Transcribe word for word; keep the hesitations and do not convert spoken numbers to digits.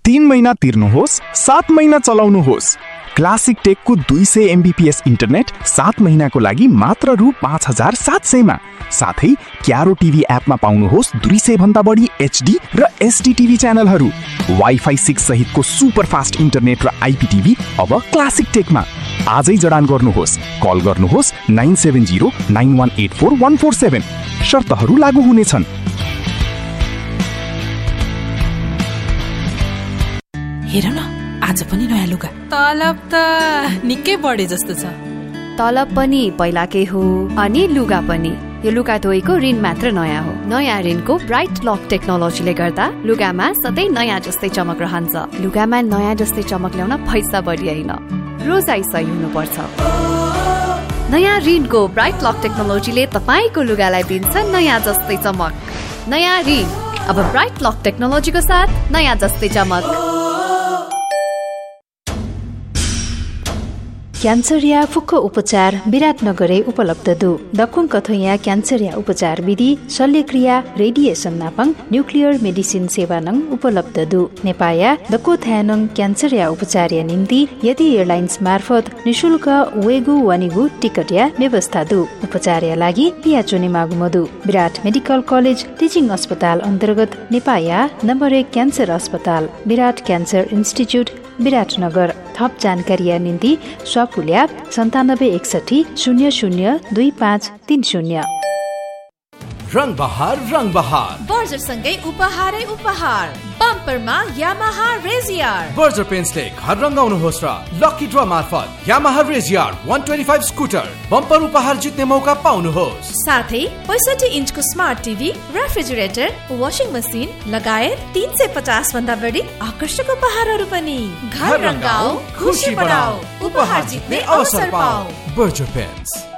तीन महिना तिर्नुहोस्, सात महिना चलाउनुहोस्। क्लासिक टेकको दुई सय एमबीपीएस इन्टरनेट सात महिनाको लागि मात्र रु पाँच हजार सात सयमा। साथै क्यारो टिभी एपमा पाउनुहोस् दुई सय भन्दा बढी एचडी र एसडी टिभी च्यानलहरू। वाइफाई सिक्स सहितको सुपर फास्ट इन्टरनेट र आइपीटिभी अब क्लासिक टेकमा। आजै जडान गर्नुहोस्। कल गर्नुहोस् nine seven zero nine one eight four one four seven. शर्तहरू लागू हुनेछन्। हेर न, आज पनि नयाँ लुगा। तलब त निकै बढे जस्तो छ। तलब पनि पहिलाकै हो अनि लुगा पनि। यो लुगा धोएको ऋण मात्र नयाँ हो। नयाँ ऋणको ब्राइट लक टेक्नोलोजीले गर्दा लुगामा सधैँ नयाँ जस्तै चमक रहन्छ। लुगामा नयाँ जस्तै चमक ल्याउन पैसा बढी होइन, रोजाइ सही हुनुपर्छ। नयाँ ऋणको ब्राइट लक टेक्नोलोजीले तपाईको लुगालाई दिन्छ नयाँ जस्तै चमक। नयाँ ऋण अब ब्राइट लक टेक्नोलोजीको साथ नयाँ जस्तै चमक। क्यान्सर या फुक्क उपचार विराटनगरै उपलब्ध दु। दक्कुङ कथोया क्यान्सर या उपचार विधि शल्यक्रिया रेडिएसन नापङ न्युक्लियर मेडिसिन सेवा नङ उपलब्ध दु। नेपाया दक्को थ्यानङ क्यान्सर या उपचार या निम्ति यदि एयरलाइन्स मार्फत निशुल्क वेगु वनिगु टिकट या व्यवस्था दु। उपचार या लागि पियाचोनी मागुमदु। विराट मेडिकल कलेज टिचिङ अस्पताल अन्तर्गत नेपाया नम्बर एक क्यान्सर अस्पताल विराट क्यान्सर इन्स्टिच्युट विराटनगर। थप जानकारी निम्ति स्वापुल्या सन्तानब्बे एकसठी शून्य शून्य दुई पाँच तीन शून्य। रङ बहार रङ बहार बर्जर सँगै उपहारै उपहार। बम्परमा यामाहा रेजियर। बर्जर पेन्ट्सले घर रङ्गाउनुहोस् र लकी ड्र मार्फत यामाहा रेजियर एक सय पच्चीस स्कुटर बम्पर उपहार जित्ने मौका पाउनुहोस्। साथै पैँसठी इन्चको smart TV, refrigerator, washing machine लगायत तीन सय पचास भन्दा बढी आकर्षक उपहारहरू पनि। घर रङ्गाऊ, खुसी बढाऊ, उपहार जित्ने अवसर पाऊ। Berger paints.